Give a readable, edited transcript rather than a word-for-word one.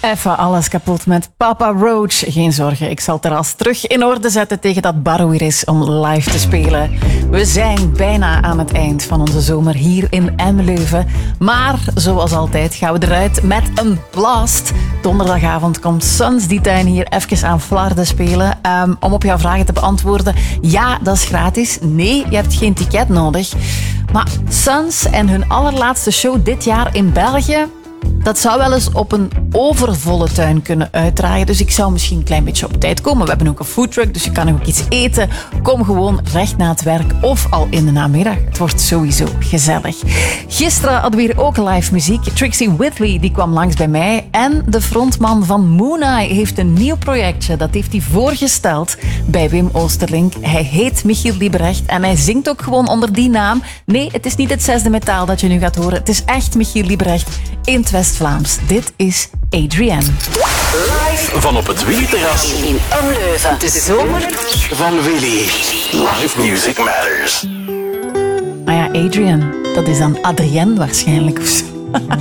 Even alles kapot met Papa Roach. Geen zorgen, ik zal het terras terug in orde zetten tegen dat Barro hier is om live te spelen. We zijn bijna aan het eind van onze zomer hier in Emleuven. Maar zoals altijd gaan we eruit met een blast. Donderdagavond komt Suns die tuin hier even aan Vlaarden spelen. Om op jouw vragen te beantwoorden. Ja, dat is gratis. Nee, je hebt geen ticket nodig. Maar Suns en hun allerlaatste show dit jaar in België, dat zou wel eens op een overvolle tuin kunnen uitdraaien. Dus ik zou misschien een klein beetje op tijd komen. We hebben ook een foodtruck, dus je kan ook iets eten. Kom gewoon recht na het werk of al in de namiddag. Het wordt sowieso gezellig. Gisteren hadden we hier ook live muziek. Trixie Whitley die kwam langs bij mij. En de frontman van Moon Eye heeft een nieuw projectje. Dat heeft hij voorgesteld bij Wim Oosterlink. Hij heet Michiel Liebrecht en hij zingt ook gewoon onder die naam. Nee, het is niet het zesde metaal dat je nu gaat horen. Het is echt Michiel Liebrecht in het West-Vlaams. Dit is Adrienne. Live van op het Willy-terras in Emleuven. De zomer van Willy. Live Music Matters. Maar ja, Adrienne, dat is dan Adrienne waarschijnlijk of zo.